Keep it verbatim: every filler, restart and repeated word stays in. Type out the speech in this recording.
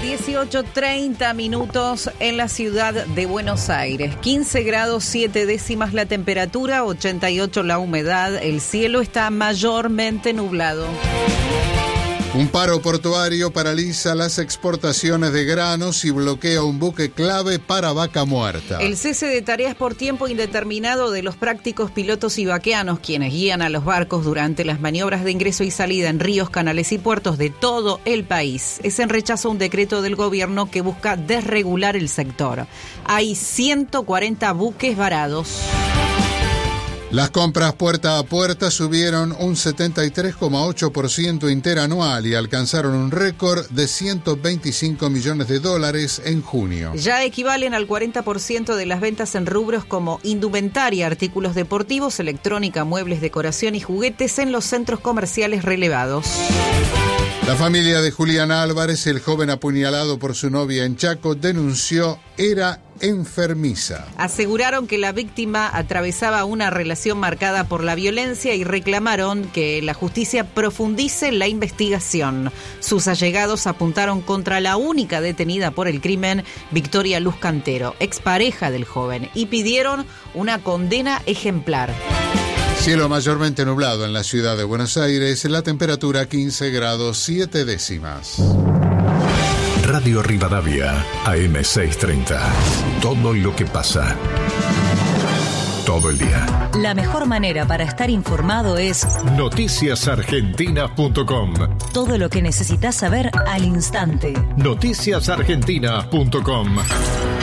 dieciocho treinta minutos en la ciudad de Buenos Aires. quince grados siete décimas la temperatura, ochenta y ocho la humedad. El cielo está mayormente nublado. Un paro portuario paraliza las exportaciones de granos y bloquea un buque clave para Vaca Muerta. El cese de tareas por tiempo indeterminado de los prácticos pilotos y vaqueanos, quienes guían a los barcos durante las maniobras de ingreso y salida en ríos, canales y puertos de todo el país, es en rechazo a un decreto del gobierno que busca desregular el sector. Hay ciento cuarenta buques varados. Las compras puerta a puerta subieron un setenta y tres coma ocho por ciento interanual y alcanzaron un récord de ciento veinticinco millones de dólares en junio. Ya equivalen al cuarenta por ciento de las ventas en rubros como indumentaria, artículos deportivos, electrónica, muebles, decoración y juguetes en los centros comerciales relevados. La familia de Julián Álvarez, el joven apuñalado por su novia en Chaco, denunció era enfermiza. Aseguraron que la víctima atravesaba una relación marcada por la violencia y reclamaron que la justicia profundice la investigación. Sus allegados apuntaron contra la única detenida por el crimen, Victoria Luz Cantero, expareja del joven, y pidieron una condena ejemplar. Cielo mayormente nublado en la ciudad de Buenos Aires, la temperatura quince grados siete décimas. Radio Rivadavia, A M seiscientos treinta. Todo lo que pasa. Todo el día. La mejor manera para estar informado es noticias argentinas punto com. Todo lo que necesitas saber al instante. noticias argentinas punto com.